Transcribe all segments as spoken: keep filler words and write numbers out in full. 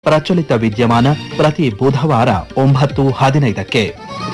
ಪ್ರಚಲಿತ ವಿದ್ಯಮಾನ ಪ್ರತಿ ಬುಧವಾರ ಒಂಬತ್ತು ಹದಿನೈದಕ್ಕೆ.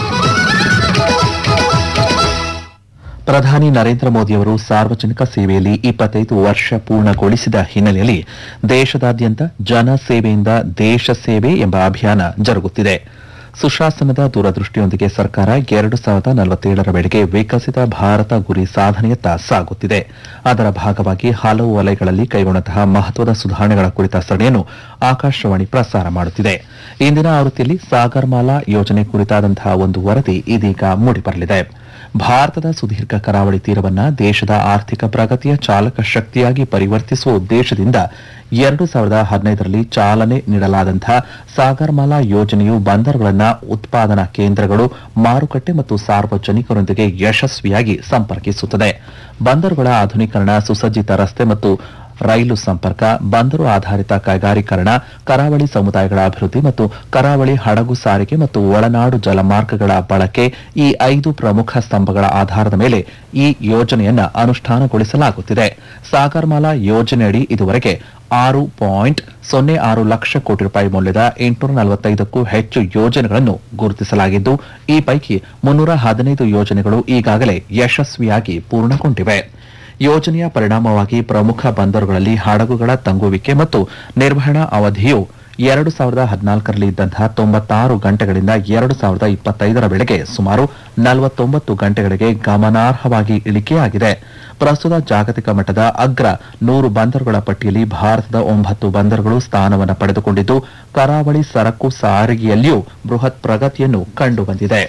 ಪ್ರಧಾನಿ ನರೇಂದ್ರ ಮೋದಿಯವರು ಸಾರ್ವಜನಿಕ ಸೇವೆಯಲ್ಲಿ ಇಪ್ಪತ್ತೈದು ವರ್ಷ ಪೂರ್ಣಗೊಳಿಸಿದ ಹಿನ್ನೆಲೆಯಲ್ಲಿ ದೇಶದಾದ್ಯಂತ ಜನ ಸೇವೆಯಿಂದ ದೇಶ ಸೇವೆ ಎಂಬ ಅಭಿಯಾನ ಜರುಗುತ್ತಿದೆ. ಸುಶಾಸನದ ದೂರದೃಷ್ಟಿಯೊಂದಿಗೆ ಸರ್ಕಾರ ಎರಡು ಸಾವಿರದ ನಲವತ್ತೇಳರ ವೇಳೆಗೆ ವಿಕಸಿತ ಭಾರತ ಗುರಿ ಸಾಧನೆಯತ್ತ ಸಾಗುತ್ತಿದೆ. ಅದರ ಭಾಗವಾಗಿ ಹಲವು ವಲಯಗಳಲ್ಲಿ ಕೈಗೊಂಡಂತಹ ಮಹತ್ವದ ಸುಧಾರಣೆಗಳ ಕುರಿತ ಸರಣಿಯನ್ನು ಆಕಾಶವಾಣಿ ಪ್ರಸಾರ ಮಾಡುತ್ತಿದೆ. ಇಂದಿನ ಆವೃತ್ತಿಯಲ್ಲಿ ಸಾಗರ್ಮಾಲಾ ಯೋಜನೆ ಕುರಿತಾದಂತಹ ಒಂದು ವರದಿ ಇದೀಗ ಮೂಡಿಬರಲಿದೆ. ಭಾರತದ ಸುದೀರ್ಘ ಕರಾವಳಿ ತೀರವನ್ನ ದೇಶದ ಆರ್ಥಿಕ ಪ್ರಗತಿಯ ಚಾಲಕ ಶಕ್ತಿಯಾಗಿ ಪರಿವರ್ತಿಸುವ ಉದ್ದೇಶದಿಂದ ಎರಡು ಸಾವಿರದ ಹದಿನೈದರಲ್ಲಿ ಚಾಲನೆ ನೀಡಲಾದಂತಹ ಸಾಗರ್ಮಾಲಾ ಯೋಜನೆಯು ಬಂದರುಗಳನ್ನು ಉತ್ಪಾದನಾ ಕೇಂದ್ರಗಳು, ಮಾರುಕಟ್ಟೆ ಮತ್ತು ಸಾರ್ವಜನಿಕರೊಂದಿಗೆ ಯಶಸ್ವಿಯಾಗಿ ಸಂಪರ್ಕಿಸುತ್ತದೆ. ಬಂದರುಗಳ ಆಧುನೀಕರಣ, ಸುಸಜ್ಜಿತ ರಸ್ತೆ ಮತ್ತು ರೈಲು ಸಂಪರ್ಕ, ಬಂದರು ಆಧಾರಿತ ಕೈಗಾರೀಕರಣ, ಕರಾವಳಿ ಸಮುದಾಯಗಳ ಅಭಿವೃದ್ಧಿ ಮತ್ತು ಕರಾವಳಿ ಹಡಗು ಸಾರಿಗೆ ಮತ್ತು ಒಳನಾಡು ಜಲಮಾರ್ಗಗಳ ಬಳಕೆ ಈ ಐದು ಪ್ರಮುಖ ಸ್ತಂಭಗಳ ಆಧಾರದ ಮೇಲೆ ಈ ಯೋಜನೆಯನ್ನು ಅನುಷ್ಠಾನಗೊಳಿಸಲಾಗುತ್ತಿದೆ. ಸಾಗರ್ಮಾಲಾ ಯೋಜನೆಯಡಿ ಇದುವರೆಗೆ ಆರು ಪಾಯಿಂಟ್ ಸೊನ್ನೆ ಆರು ಲಕ್ಷ ಕೋಟಿ ರೂಪಾಯಿ ಮೌಲ್ಯದ ಎಂಟುನೂರ ನಲವತ್ತೈದಕ್ಕೂ ಹೆಚ್ಚು ಯೋಜನೆಗಳನ್ನು ಗುರುತಿಸಲಾಗಿದ್ದು, ಈ ಪೈಕಿ ಮುನ್ನೂರ ಹದಿನೈದು ಯೋಜನೆಗಳು ಈಗಾಗಲೇ ಯಶಸ್ವಿಯಾಗಿ ಪೂರ್ಣಗೊಂಡಿವೆ. ಯೋಜನೆಯ ಪರಿಣಾಮವಾಗಿ ಪ್ರಮುಖ ಬಂದರುಗಳಲ್ಲಿ ಹಡಗುಗಳ ತಂಗುವಿಕೆ ಮತ್ತು ನಿರ್ವಹಣಾ ಅವಧಿಯು ಎರಡು ಸಾವಿರದ ಹದಿನಾಲ್ಕರಲ್ಲಿ ಇದ್ದಂತಹ ತೊಂಬತ್ತಾರು ಗಂಟೆಗಳಿಂದ ಎರಡು ಸಾವಿರದ ಇಪ್ಪತ್ತೈದರ ವೇಳೆಗೆ ಸುಮಾರು ನಲವತ್ತೊಂಬತ್ತು ಗಂಟೆಗಳಿಗೆ ಗಮನಾರ್ಹವಾಗಿ ಇಳಿಕೆಯಾಗಿದೆ. ಪ್ರಸ್ತುತ ಜಾಗತಿಕ ಮಟ್ಟದ ಅಗ್ರ ನೂರು ಬಂದರುಗಳ ಪಟ್ಟಿಯಲ್ಲಿ ಭಾರತದ ಒಂಬತ್ತು ಬಂದರುಗಳು ಸ್ಥಾನವನ್ನು ಪಡೆದುಕೊಂಡಿದ್ದು, ಕರಾವಳಿ ಸರಕು ಸಾರಿಗೆಯಲ್ಲಿಯೂ ಬೃಹತ್ ಪ್ರಗತಿಯನ್ನು ಕಂಡುಬಂದಿದೆ.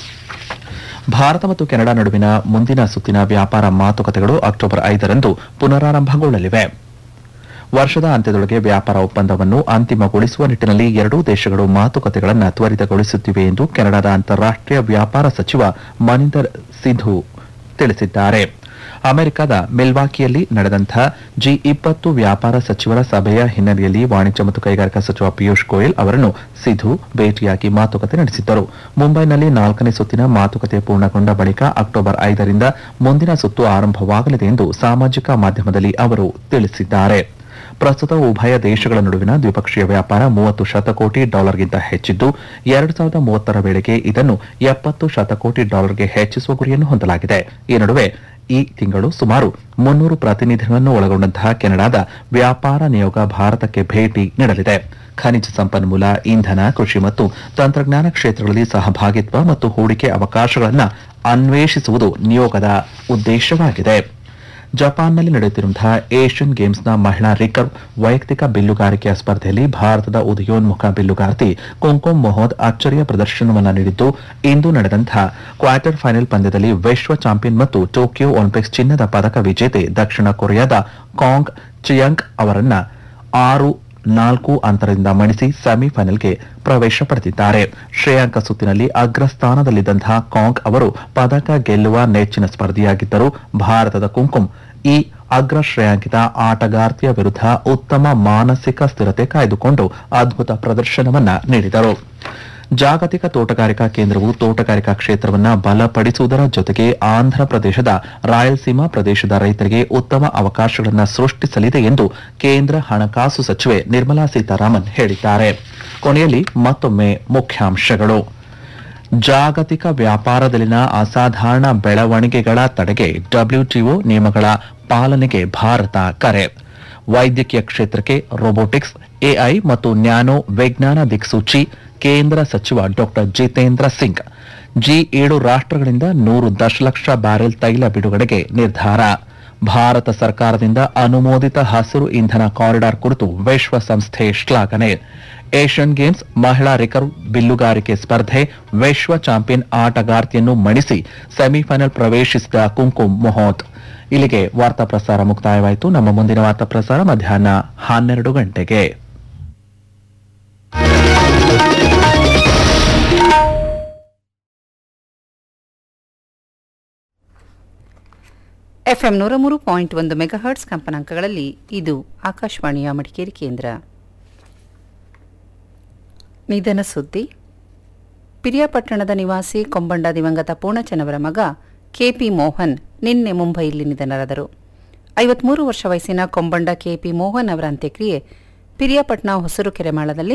ಭಾರತ ಮತ್ತು ಕೆನಡಾ ನಡುವಿನ ಮುಂದಿನ ಸುತ್ತಿನ ವ್ಯಾಪಾರ ಮಾತುಕತೆಗಳು ಅಕ್ಟೋಬರ್ ಐದರಂದು ಪುನರಾರಂಭಗೊಳ್ಳಲಿವೆ. ವರ್ಷದ ಅಂತ್ಯದೊಳಗೆ ವ್ಯಾಪಾರ ಒಪ್ಪಂದವನ್ನು ಅಂತಿಮಗೊಳಿಸುವ ನಿಟ್ಟಿನಲ್ಲಿ ಎರಡೂ ದೇಶಗಳು ಮಾತುಕತೆಗಳನ್ನು ತ್ವರಿತಗೊಳಿಸುತ್ತಿವೆ ಎಂದು ಕೆನಡಾದ ಅಂತಾರಾಷ್ಟೀಯ ವ್ಯಾಪಾರ ಸಚಿವ ಮನಿಂದರ್ ಸಿಧು ತಿಳಿಸಿದ್ದಾರೆ. ಅಮೆರಿಕದ ಮಿಲ್ವಾಕಿಯಲ್ಲಿ ನಡೆದಂತಹ ಜಿ ಇಪ್ಪತ್ತು ವ್ಯಾಪಾರ ಸಚಿವರ ಸಭೆಯ ಹಿನ್ನೆಲೆಯಲ್ಲಿ ವಾಣಿಜ್ಯ ಮತ್ತು ಕೈಗಾರಿಕಾ ಸಚಿವ ಪಿಯೂಷ್ ಗೋಯಲ್ ಅವರನ್ನು ಸಿಧು ಭೇಟಿಯಾಗಿ ಮಾತುಕತೆ ನಡೆಸಿದ್ದರು. ಮುಂಬೈನಲ್ಲಿ ನಾಲ್ಕನೇ ಸುತ್ತಿನ ಮಾತುಕತೆ ಪೂರ್ಣಗೊಂಡ ಬಳಿಕ ಅಕ್ಟೋಬರ್ ಐದರಿಂದ ಮುಂದಿನ ಸುತ್ತು ಆರಂಭವಾಗಲಿದೆ ಎಂದು ಸಾಮಾಜಿಕ ಮಾಧ್ಯಮದಲ್ಲಿ ಅವರು ತಿಳಿಸಿದ್ದಾರೆ. ಪ್ರಸ್ತುತ ಉಭಯ ದೇಶಗಳ ನಡುವಿನ ದ್ವಿಪಕ್ಷೀಯ ವ್ಯಾಪಾರ ಮೂವತ್ತು ಶತಕೋಟಿ ಡಾಲರ್ಗಿಂತ ಹೆಚ್ಚಿದ್ದು, ಎರಡು ಸಾವಿರದ ಮೂವತ್ತರ ವೇಳೆಗೆ ಇದನ್ನು ಎಪ್ಪತ್ತು ಶತಕೋಟಿ ಡಾಲರ್ಗೆ ಹೆಚ್ಚಿಸುವ ಗುರಿಯನ್ನು ಹೊಂದಲಾಗಿದೆ. ಈ ನಡುವೆ ಈ ತಿಂಗಳು ಸುಮಾರು ಮುನ್ನೂರು ಪ್ರತಿನಿಧಿಗಳನ್ನು ಒಳಗೊಂಡಂತಹ ಕೆನಡಾದ ವ್ಯಾಪಾರ ನಿಯೋಗ ಭಾರತಕ್ಕೆ ಭೇಟಿ ನೀಡಲಿದೆ. ಖನಿಜ ಸಂಪನ್ಮೂಲ, ಇಂಧನ, ಕೃಷಿ ಮತ್ತು ತಂತ್ರಜ್ಞಾನ ಕ್ಷೇತ್ರಗಳಲ್ಲಿ ಸಹಭಾಗಿತ್ವ ಮತ್ತು ಹೂಡಿಕೆ ಅವಕಾಶಗಳನ್ನು ಅನ್ವೇಷಿಸುವುದು ನಿಯೋಗದ ಉದ್ದೇಶವಾಗಿದೆ. ಜಪಾನ್ನಲ್ಲಿ ನಡೆಯುತ್ತಿರುವಂತಹ ಏಷ್ಯನ್ ಗೇಮ್ಸ್ನ ಮಹಿಳಾ ರಿಕರ್ವ್ ವೈಯಕ್ತಿಕ ಬಿಲ್ಲುಗಾರಿಕೆಯ ಸ್ಪರ್ಧೆಯಲ್ಲಿ ಭಾರತದ ಉದಯೋನ್ಮುಖ ಬಿಲ್ಲುಗಾರ್ತಿ ಕುಂಕುಮ್ ಮೊಹೋದ್ ಅಚ್ಚರಿಯ ಪ್ರದರ್ಶನವನ್ನು ನೀಡಿದ್ದು, ಇಂದು ನಡೆದಂತಹ ಕ್ವಾರ್ಟರ್ ಫೈನಲ್ ಪಂದ್ಯದಲ್ಲಿ ವಿಶ್ವ ಚಾಂಪಿಯನ್ ಮತ್ತು ಟೋಕಿಯೋ ಒಲಿಂಪಿಕ್ಸ್ ಚಿನ್ನದ ಪದಕ ವಿಜೇತೆ ದಕ್ಷಿಣ ಕೊರಿಯಾದ ಕಾಂಗ್ ಚಿಯಾಂಗ್ ಅವರನ್ನ ಆರು ನಾಲ್ಕು ಅಂತರದಿಂದ ಮಣಿಸಿ ಸೆಮಿಫೈನಲ್ಗೆ ಪ್ರವೇಶ ಪಡೆದಿದ್ದಾರೆ. ಶ್ರೇಯಾಂಕ ಸುತ್ತಿನಲ್ಲಿ ಅಗ್ರಸ್ಥಾನದಲ್ಲಿದ್ದಂತಹ ಕಾಂಗ್ ಅವರು ಪದಕ ಗೆಲ್ಲುವ ನೆಚ್ಚಿನ ಸ್ಪರ್ಧಿಯಾಗಿದ್ದರು. ಭಾರತದ ಕುಂಕುಮ್ ಈ ಅಗ್ರ ಶ್ರೇಯಾಂಕಿತ ಆಟಗಾರ್ತಿಯ ವಿರುದ್ಧ ಉತ್ತಮ ಮಾನಸಿಕ ಸ್ಥಿರತೆ ಕಾಯ್ದುಕೊಂಡು ಅದ್ಭುತ ಪ್ರದರ್ಶನವನ್ನ ನೀಡಿದರು. ಜಾಗತಿಕ ತೋಟಗಾರಿಕಾ ಕೇಂದ್ರವು ತೋಟಗಾರಿಕಾ ಕ್ಷೇತ್ರವನ್ನು ಬಲಪಡಿಸುವುದರ ಜೊತೆಗೆ ಆಂಧ್ರಪ್ರದೇಶದ ರಾಯಲಸೀಮಾ ಪ್ರದೇಶದ ರೈತರಿಗೆ ಉತ್ತಮ ಅವಕಾಶಗಳನ್ನು ಸೃಷ್ಟಿಸಲಿದೆ ಎಂದು ಕೇಂದ್ರ ಹಣಕಾಸು ಸಚಿವೆ ನಿರ್ಮಲಾ ಸೀತಾರಾಮನ್ ಹೇಳಿದ್ದಾರೆ. ಕೊನೆಯಲ್ಲಿ ಮತ್ತೊಮ್ಮೆ ಮುಖ್ಯಾಂಶಗಳು. ಜಾಗತಿಕ ವ್ಯಾಪಾರದಲ್ಲಿನ ಅಸಾಧಾರಣ ಬೆಳವಣಿಗೆಗಳ ತಡೆಗೆ ಡಬ್ಲ್ಯೂಟಿಒ ನಿಯಮಗಳ ಪಾಲನೆಗೆ ಭಾರತ ಕರೆ. ವೈದ್ಯಕೀಯ ಕ್ಷೇತ್ರಕ್ಕೆ ರೊಬೊಟಿಕ್ಸ್, ಎಐ ಮತ್ತು ನ್ಯಾನೋ ವಿಜ್ಞಾನ ದಿಕ್ಸೂಚಿ ಕೇಂದ್ರ ಸಚಿವ ಡಾಕ್ಟರ್ ಜಿತೇಂದ್ರ ಸಿಂಗ್. ಜಿ ಏಳು ರಾಷ್ಟ್ರಗಳಿಂದ ನೂರು ದಶಲಕ್ಷ ಬ್ಯಾರೆಲ್ ತೈಲ ಬಿಡುಗಡೆಗೆ ನಿರ್ಧಾರ. ಭಾರತ ಸರ್ಕಾರದಿಂದ ಅನುಮೋದಿತ ಹಸಿರು ಇಂಧನ ಕಾರಿಡಾರ್ ಕುರಿತು ವಿಶ್ವಸಂಸ್ಥೆ ಶ್ಲಾಘನೆ. ಏಷ್ಯನ್ ಗೇಮ್ಸ್ ಮಹಿಳಾ ರಿಕರ್ವ್ ಬಿಲ್ಲುಗಾರಿಕೆ ಸ್ಪರ್ಧೆ, ವಿಶ್ವ ಚಾಂಪಿಯನ್ ಆಟಗಾರ್ತಿಯನ್ನು ಮಣಿಸಿ ಸೆಮಿಫೈನಲ್ ಪ್ರವೇಶಿಸಿದ ಕುಂಕುಮ್ ಮೊಹೋದ್. ಇಲ್ಲಿಗೆ ವಾರ್ತಾ ಪ್ರಸಾರ ಮುಕ್ತಾಯವಾಯಿತು. ನಮ್ಮ ಮುಂದಿನ ವಾರ್ತಾ ಪ್ರಸಾರ ಮಧ್ಯಾಹ್ನ ಹನ್ನೆರಡು ಗಂಟೆಗೆ. ಎಫ್ಎಂ ನೂರ ಮೂರು ಪಾಯಿಂಟ್ ಒಂದು ಮೆಗಾಹರ್ಟ್ಸ್ ಕಂಪನಾಂಕಗಳಲ್ಲಿ ಇದು ಆಕಾಶವಾಣಿಯ ಮಡಿಕೇರಿ ಕೇಂದ್ರ. ನಿಧನ ಸುದ್ದಿ. ಪಿರಿಯಾಪಟ್ಟಣದ ನಿವಾಸಿ ಕೊಂಬಂಡ ದಿವಂಗತ ಪೂರ್ಣಚನವರ ಮಗ ಕೆಪಿ ಮೋಹನ್ ನಿನ್ನೆ ಮುಂಬೈಯಲ್ಲಿ ನಿಧನರಾದರು. ಐವತ್ಮೂರು ವರ್ಷ ವಯಸ್ಸಿನ ಕೊಂಬಂಡ ಕೆಪಿ ಮೋಹನ್ ಅವರ ಅಂತ್ಯಕ್ರಿಯೆ ಪಿರಿಯಾಪಟ್ಟಣ ಹೊಸರು ಕೆರೆಮಾಳದಲ್ಲಿ